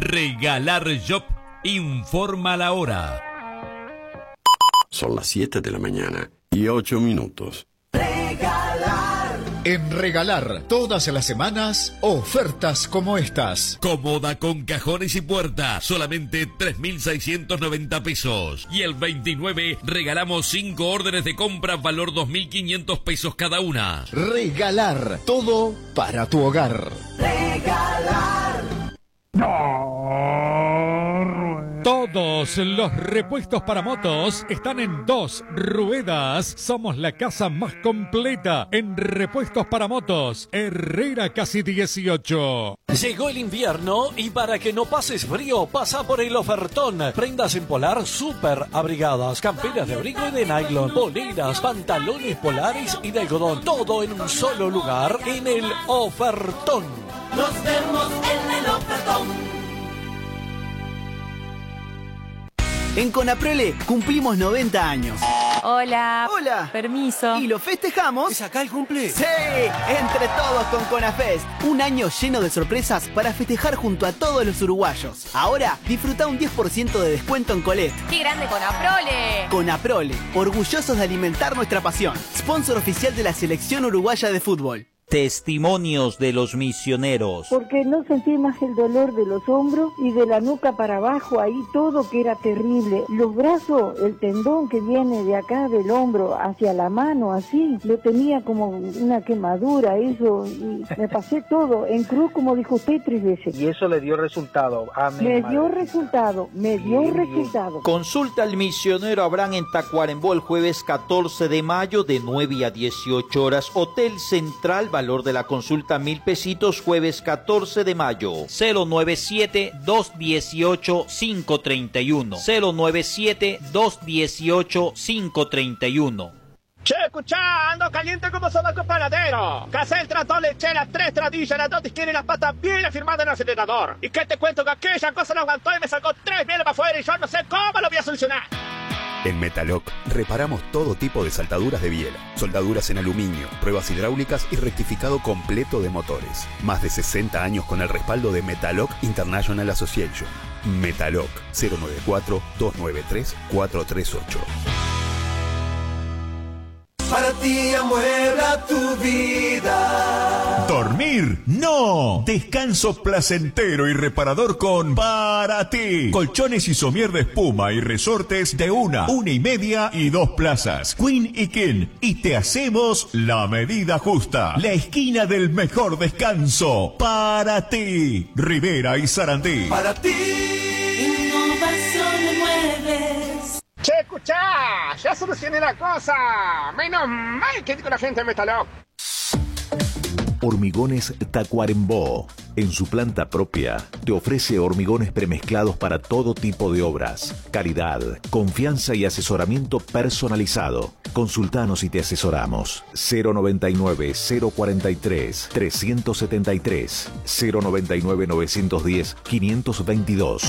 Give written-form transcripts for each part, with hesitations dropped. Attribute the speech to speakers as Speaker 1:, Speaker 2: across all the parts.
Speaker 1: Regalar Shop informa la hora.
Speaker 2: Son las 7 de la mañana y 8 minutos.
Speaker 3: En Regalar, todas las semanas, ofertas como estas.
Speaker 1: Cómoda con cajones y puertas, solamente 3.690 pesos. Y el 29 regalamos 5 órdenes de compra, valor 2.500 pesos cada una.
Speaker 3: Regalar, todo para tu hogar.
Speaker 4: Regalar.
Speaker 5: Todos los repuestos para motos están en Dos Ruedas. Somos la casa más completa en repuestos para motos. Herrera Casi 18.
Speaker 6: Llegó el invierno y para que no pases frío, pasa por el ofertón. Prendas en polar súper abrigadas, camperas de abrigo y de nylon, poleras, pantalones polares y de algodón. Todo en un solo lugar, en el ofertón.
Speaker 4: Nos vemos en el ofertón.
Speaker 7: En Conaprole cumplimos 90 años.
Speaker 8: Hola.
Speaker 7: Hola.
Speaker 8: Permiso.
Speaker 7: ¿Y lo festejamos?
Speaker 6: ¿Es acá el cumple?
Speaker 7: ¡Sí! Entre todos con Conafest. Un año lleno de sorpresas para festejar junto a todos los uruguayos. Ahora, disfruta un 10% de descuento en Colette.
Speaker 8: ¡Qué grande Conaprole!
Speaker 7: Conaprole, orgullosos de alimentar nuestra pasión. Sponsor oficial de la Selección Uruguaya de Fútbol.
Speaker 9: Testimonios de los misioneros.
Speaker 10: Porque no sentí más el dolor de los hombros y de la nuca para abajo, ahí todo que era terrible. Los brazos, el tendón que viene de acá del hombro hacia la mano, así, lo tenía como una quemadura, eso, y me pasé todo en cruz, como dijo usted, 3 veces.
Speaker 11: Y eso le dio resultado. Amén.
Speaker 10: Me dio resultado.
Speaker 9: Consulta al misionero Abraham en Tacuarembó el jueves 14 de mayo de 9 a 18 horas. Hotel Central, valor de la consulta 1.000 pesitos, jueves 14 de mayo. 097-218-531. 097-218-531.
Speaker 12: Che, escuchá, ando caliente como sobaco panadero. Casé el tratón lechera, 3 tradillas, las 2 izquierdas y las patas bien afirmadas en el acelerador. ¿Y qué te cuento? Que aquella cosa no aguantó y me sacó 3 mieles para afuera y yo no sé cómo lo voy a solucionar.
Speaker 13: En Metaloc reparamos todo tipo de saltaduras de biela, soldaduras en aluminio, pruebas hidráulicas y rectificado completo de motores. Más de 60 años con el respaldo de Metaloc International Association. Metaloc 094-293-438.
Speaker 4: Para ti amuebla tu vida.
Speaker 14: Dormir, no. Descanso placentero y reparador con Para Ti. Colchones y somier de espuma y resortes de 1, 1,5 y 2 plazas. Queen y King. Y te hacemos la medida justa. La esquina del mejor descanso. Para Ti. Rivera y Sarandí.
Speaker 4: Para ti. Innovación de muebles.
Speaker 12: Che, escuchá, ya solucioné la cosa. Menos mal que con la gente de Metaloc.
Speaker 15: Hormigones Tacuarembó. En su planta propia, te ofrece hormigones premezclados para todo tipo de obras. Calidad, confianza y asesoramiento personalizado. Consultanos y te asesoramos. 099-043-373. 099-910-522.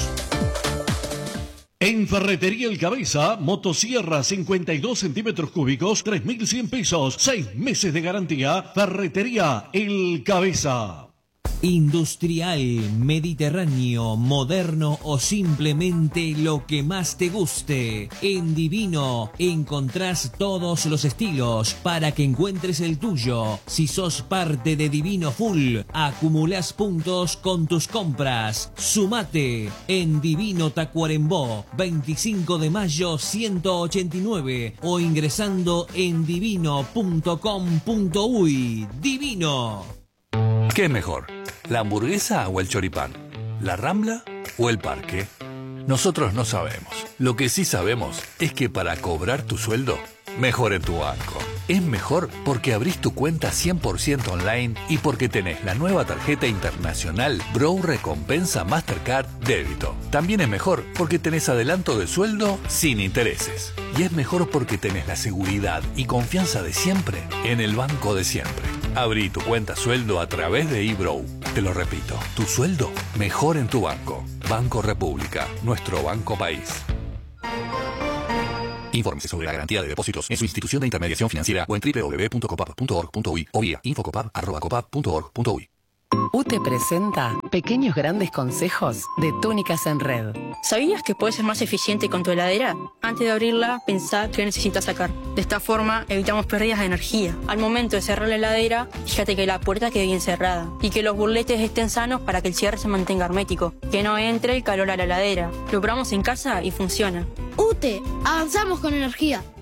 Speaker 16: En Ferretería El Cabeza, motosierra 52 centímetros cúbicos, 3.100 pesos, 6 meses de garantía. Ferretería El Cabeza.
Speaker 17: Industrial, mediterráneo, moderno o simplemente lo que más te guste. En Divino encontrás todos los estilos para que encuentres el tuyo. Si sos parte de Divino Full, acumulás puntos con tus compras. Sumate en Divino Tacuarembó, 25 de mayo 189 o ingresando en divino.com.uy. Divino.
Speaker 18: ¿Qué es mejor? ¿La hamburguesa o el choripán? ¿La Rambla o el parque? Nosotros no sabemos. Lo que sí sabemos es que para cobrar tu sueldo, mejor en tu banco. Es mejor porque abrís tu cuenta 100% online y porque tenés la nueva tarjeta internacional Brow Recompensa Mastercard Débito. También es mejor porque tenés adelanto de sueldo sin intereses. Y es mejor porque tenés la seguridad y confianza de siempre en el banco de siempre. Abrí tu cuenta sueldo a través de eBrow. Te lo repito, tu sueldo mejor en tu banco. Banco República, nuestro banco país. Infórmese sobre la garantía de depósitos en su institución de intermediación financiera o en www.copap.org.uy o vía infocopap@copap.org.uy.
Speaker 19: UTE presenta pequeños grandes consejos de Túnicas en Red.
Speaker 20: ¿Sabías que puedes ser más eficiente con tu heladera? Antes de abrirla, pensá qué necesitas sacar. De esta forma, evitamos pérdidas de energía. Al momento de cerrar la heladera, fíjate que la puerta quede bien cerrada y que los burletes estén sanos para que el cierre se mantenga hermético. Que no entre el calor a la heladera. Lo probamos en casa y funciona.
Speaker 21: UTE, avanzamos con energía.